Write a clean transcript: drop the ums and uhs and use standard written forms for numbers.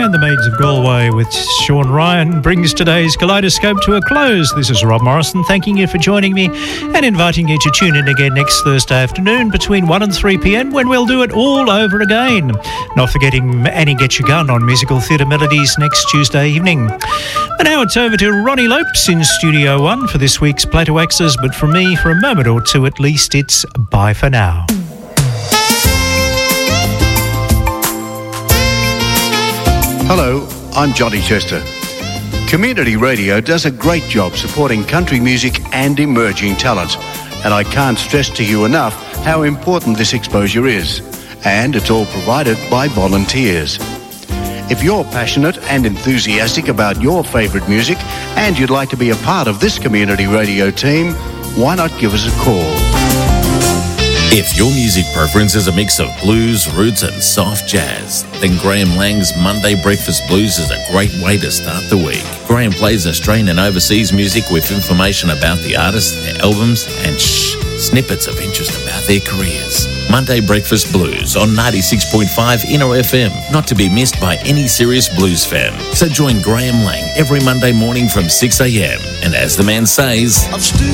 and the Maids of Galway with Sean Ryan brings today's Kaleidoscope to a close. This is Rob Morrison thanking you for joining me and inviting you to tune in again next Thursday afternoon between 1 and 3 p.m. when we'll do it all over again. Not forgetting Annie Get Your Gun on Musical Theatre Melodies next Tuesday evening. And now it's over to Ronnie Lopes in Studio One for this week's Plato X's, but from me, for a moment or two at least, it's bye for now. Hello, I'm Johnny Chester. Community radio does a great job supporting country music and emerging talent, and I can't stress to you enough how important this exposure is, and it's all provided by volunteers. If you're passionate and enthusiastic about your favourite music and you'd like to be a part of this community radio team, why not give us a call? If your music preference is a mix of blues, roots and soft jazz, then Graham Lang's Monday Breakfast Blues is a great way to start the week. Graham plays Australian and overseas music with information about the artists, their albums and snippets of interest about their careers. Monday Breakfast Blues on 96.5 Inner FM, not to be missed by any serious blues fan. So join Graham Lang every Monday morning from 6 a.m. And as the man says...